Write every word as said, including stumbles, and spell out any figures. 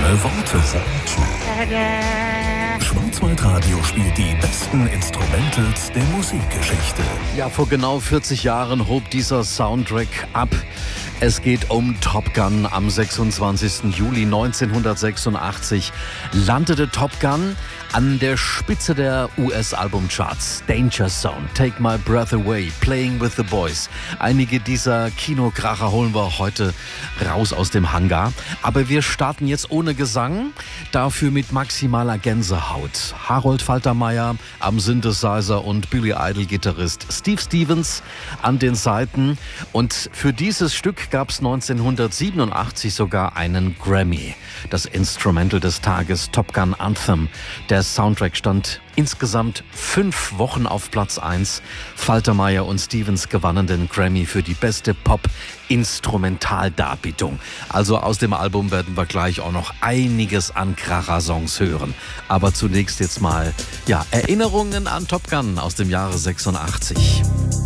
Ohne Worte. Schwarzwaldradio spielt die besten Instrumentals der Musikgeschichte. Ja, vor genau vierzig Jahren hob dieser Soundtrack ab. Es geht um Top Gun. Am sechsundzwanzigsten Juli neunzehnhundertsechsundachtzig landete Top Gun an der Spitze der U S-Albumcharts. Danger Zone, Take My Breath Away, Playing with the Boys. Einige dieser Kinokracher holen wir heute raus aus dem Hangar. Aber wir starten jetzt ohne Gesang, dafür mit maximaler Gänsehaut. Harold Faltermeier am Synthesizer und Billy Idol-Gitarrist Steve Stevens an den Saiten. Und für dieses Stück gab es neunzehnhundertsiebenundachtzig sogar einen Grammy. Das Instrumental des Tages, Top Gun Anthem. Der Soundtrack stand insgesamt fünf Wochen auf Platz eins. Faltermeier und Stevens gewannen den Grammy für die beste Pop-Instrumentaldarbietung. Also aus dem Album werden wir gleich auch noch einiges an Kracher-Songs hören. Aber zunächst jetzt mal, ja, Erinnerungen an Top Gun aus dem Jahre sechsundachtzig.